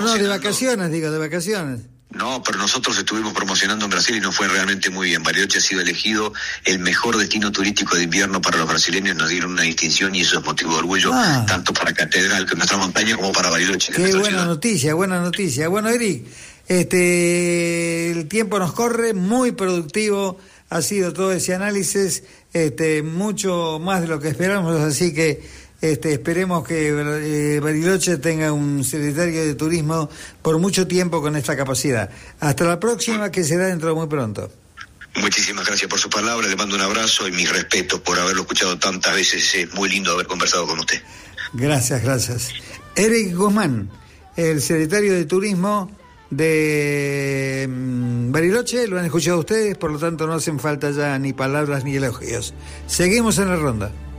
No, de vacaciones, digo, de vacaciones. No, pero nosotros estuvimos promocionando en Brasil y nos fue realmente muy bien. Bariloche ha sido elegido el mejor destino turístico de invierno para los brasileños, nos dieron una distinción y eso es motivo de orgullo, tanto para Catedral, que es nuestra montaña, como para Bariloche. Qué buena noticia, buena noticia. Bueno, Eric, el tiempo nos corre, muy productivo ha sido todo ese análisis, mucho más de lo que esperamos, así que esperemos que Bariloche tenga un secretario de turismo por mucho tiempo con esta capacidad. Hasta la próxima, que será dentro de muy pronto. Muchísimas gracias por su palabra, le mando un abrazo y mis respetos por haberlo escuchado tantas veces, es muy lindo haber conversado con usted. Gracias. Eric Guzmán, el secretario de turismo de Bariloche, lo han escuchado ustedes, por lo tanto no hacen falta ya ni palabras ni elogios. Seguimos en la ronda.